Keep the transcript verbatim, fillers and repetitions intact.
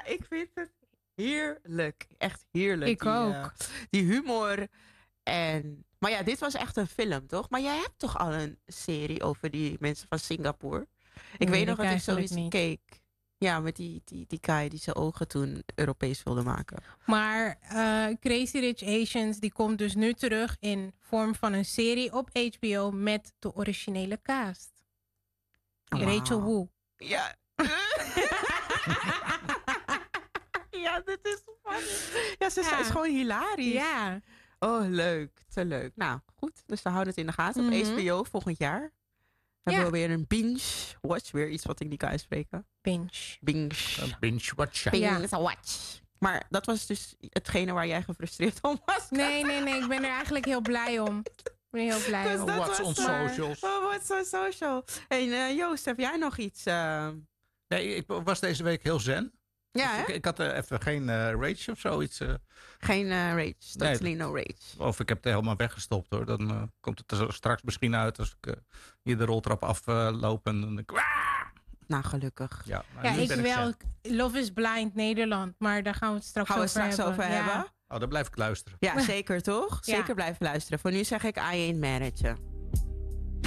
ik vind het heerlijk. Echt heerlijk. Ik die, ook. uh, die humor. En, maar ja, dit was echt een film, toch? Maar jij hebt toch al een serie over die mensen van Singapore? Ik Dat weet weet nog ik dat ik eigenlijk zoiets niet. keek. Ja, met die, die, die guy die zijn ogen toen Europees wilde maken. Maar uh, Crazy Rich Asians die komt dus nu terug in vorm van een serie op H B O met de originele cast. Wow. Rachel Wu. Ja. Ja, dit is funny. Ja, ze Ja. is gewoon hilarisch. Ja. Oh, leuk. Te leuk. Nou, goed. Dus we houden het in de gaten. Mhm. Op H B O volgend jaar hebben we weer een binge watch. Weer iets wat ik niet kan uitspreken. Binge. Binge. Een binge watch. Binge watch. Maar dat was dus hetgene waar jij gefrustreerd om was. Nee, nee, nee. Ik ben er eigenlijk heel blij om. Ik ben heel blij Dus om. dat What's was, on uh, socials? Oh, what's on social? En uh, Joost, heb jij nog iets? Uh... Nee, ik was deze week heel zen. Ja, dus hè? ik, ik had uh, even geen uh, rage of zoiets. Uh. Geen uh, rage. Totally nee, no rage. Of ik heb het helemaal weggestopt hoor. Dan uh, komt het er straks misschien uit als ik uh, hier de roltrap afloop. Uh, en dan denk ik... Nou, gelukkig. Ja, ja ik wel. Love is Blind Nederland. Maar daar gaan we het straks, gaan we over, straks hebben. over ja. hebben. Oh, dan blijf ik luisteren. Ja, zeker toch? Ja. Zeker blijven luisteren. Voor nu zeg ik I ain't mad at you.